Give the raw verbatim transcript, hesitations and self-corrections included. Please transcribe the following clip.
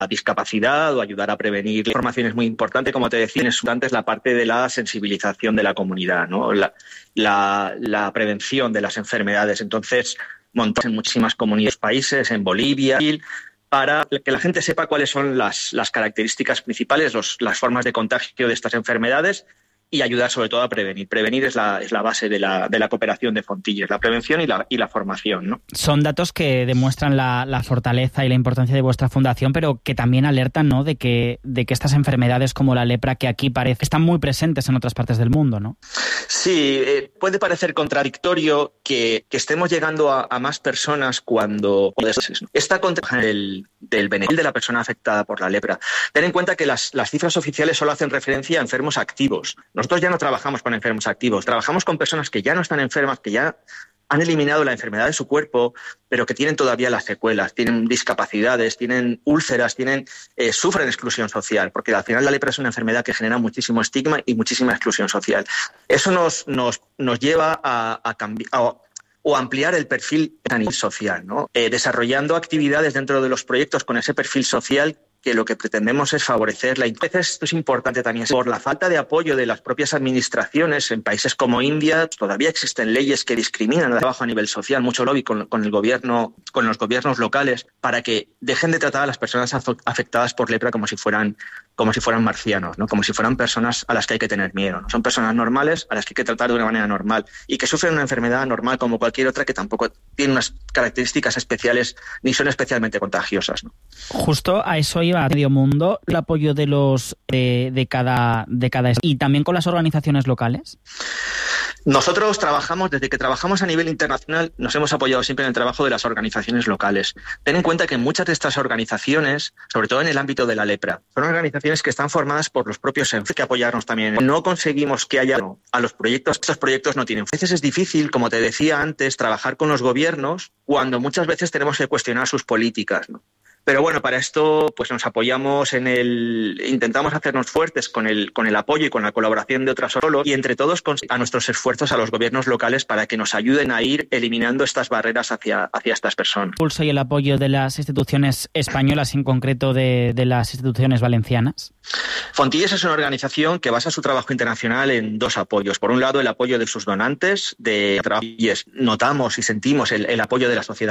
discapacidad o ayudar a prevenir. La información es muy importante, como te decía, es antes la parte de la sensibilización de la comunidad, ¿no? La, la, la prevención de las enfermedades. Entonces, montamos en muchísimas comunidades, países, en Bolivia, para que la gente sepa cuáles son las, las características principales, los, las formas de contagio de estas enfermedades y ayudar sobre todo a prevenir. Prevenir es la, es la base de la, de la cooperación de Fontilles, la prevención y la, y la formación, ¿no? Son datos que demuestran la, la fortaleza y la importancia de vuestra fundación, pero que también alertan, ¿no?, de que, de que estas enfermedades como la lepra, que aquí parece están muy presentes en otras partes del mundo, ¿no? Sí, eh, puede parecer contradictorio que, que estemos llegando a, a más personas cuando... Esta contra del, del beneficio de la persona afectada por la lepra. Ten en cuenta que las, las cifras oficiales solo hacen referencia a enfermos activos. Nosotros ya no trabajamos con enfermos activos, trabajamos con personas que ya no están enfermas, que ya han eliminado la enfermedad de su cuerpo, pero que tienen todavía las secuelas, tienen discapacidades, tienen úlceras, tienen, eh, sufren exclusión social, porque al final la lepra es una enfermedad que genera muchísimo estigma y muchísima exclusión social. Eso nos, nos, nos lleva a, a cambiar... o ampliar el perfil social, ¿no? Eh, desarrollando actividades dentro de los proyectos con ese perfil social que lo que pretendemos es favorecer la... Esto es importante también. Por la falta de apoyo de las propias administraciones en países como India, todavía existen leyes que discriminan el trabajo a nivel social, mucho lobby con, con el gobierno, con los gobiernos locales, para que dejen de tratar a las personas afectadas por lepra como si fueran, como si fueran marcianos, ¿no? Como si fueran personas a las que hay que tener miedo, ¿no? Son personas normales a las que hay que tratar de una manera normal y que sufren una enfermedad normal como cualquier otra, que tampoco tiene unas características especiales ni son especialmente contagiosas, ¿no? Justo a eso iba medio mundo, el apoyo de los de, de cada de cada y también con las organizaciones locales. Nosotros trabajamos, desde que trabajamos a nivel internacional, nos hemos apoyado siempre en el trabajo de las organizaciones locales. Ten en cuenta que muchas de estas organizaciones, sobre todo en el ámbito de la lepra, son organizaciones que están formadas por los propios enfermos, que apoyarnos también. No conseguimos que haya a los proyectos, estos proyectos no tienen. A veces es difícil, como te decía antes, trabajar con los gobiernos cuando muchas veces tenemos que cuestionar sus políticas, ¿no? Pero bueno, para esto pues nos apoyamos en el... Intentamos hacernos fuertes con el, con el apoyo y con la colaboración de otras solos y entre todos a nuestros esfuerzos a los gobiernos locales para que nos ayuden a ir eliminando estas barreras hacia, hacia estas personas. ¿El impulso y el apoyo de las instituciones españolas, en concreto de, de las instituciones valencianas? Fontilles es una organización que basa su trabajo internacional en dos apoyos. Por un lado, el apoyo de sus donantes, de trabajo, y notamos y sentimos el, el apoyo de la sociedad